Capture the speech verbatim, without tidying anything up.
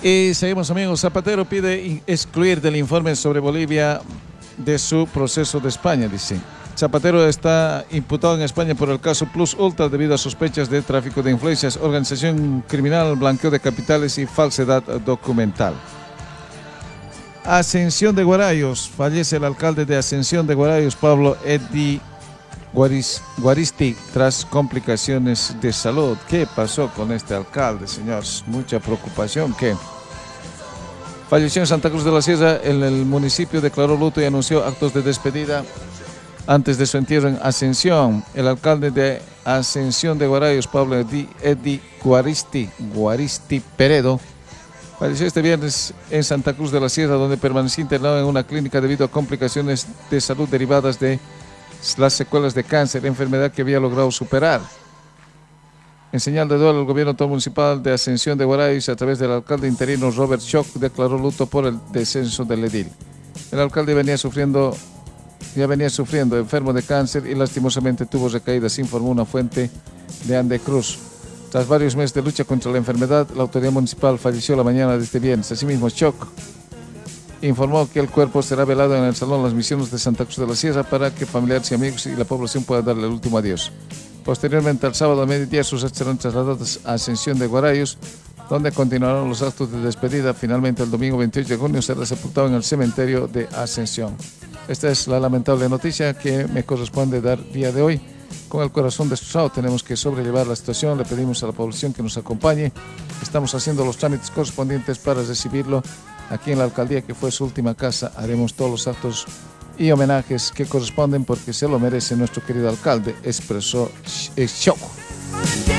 Y seguimos, amigos. Zapatero pide excluir del informe sobre Bolivia de su proceso de España, dice. Zapatero está imputado en España por el caso Plus Ultra debido a sospechas de tráfico de influencias, organización criminal, blanqueo de capitales y falsedad documental. Ascensión de Guarayos. Fallece el alcalde de Ascensión de Guarayos, Pablo Eddy Guaris, Guaristi, tras complicaciones de salud. ¿Qué pasó con este alcalde, señores? Mucha preocupación. ¿Qué? Falleció en Santa Cruz de la Sierra. En el municipio declaró luto y anunció actos de despedida antes de su entierro en Ascensión. El alcalde de Ascensión de Guarayos, Pablo Eddy, Eddy Guaristi, Guaristi Peredo, falleció este viernes en Santa Cruz de la Sierra, donde permaneció internado en una clínica debido a complicaciones de salud derivadas de las secuelas de cáncer, enfermedad que había logrado superar. En señal de duelo, el gobierno autónomo municipal de Ascensión de Guarayos, a través del alcalde interino Robert Schock, declaró luto por el descenso del edil. El alcalde venía sufriendo, ya venía sufriendo, enfermo de cáncer y lastimosamente tuvo recaídas, informó una fuente de Andecruz. Tras varios meses de lucha contra la enfermedad, la autoridad municipal falleció la mañana de este viernes. Asimismo, Schock informó que el cuerpo será velado en el Salón Las Misiones de Santa Cruz de la Sierra para que familiares y amigos y la población puedan darle el último adiós. Posteriormente, el sábado a mediodía, sus restos serán trasladados a Ascensión de Guarayos, donde continuarán los actos de despedida. Finalmente, el domingo veintiocho de junio será sepultado en el cementerio de Ascensión. Esta es la lamentable noticia que me corresponde dar día de hoy. Con el corazón destrozado, tenemos que sobrellevar la situación. Le pedimos a la población que nos acompañe. Estamos haciendo los trámites correspondientes para recibirlo aquí en la alcaldía, que fue su última casa. Haremos todos los actos y homenajes que corresponden porque se lo merece nuestro querido alcalde, expresó Schock.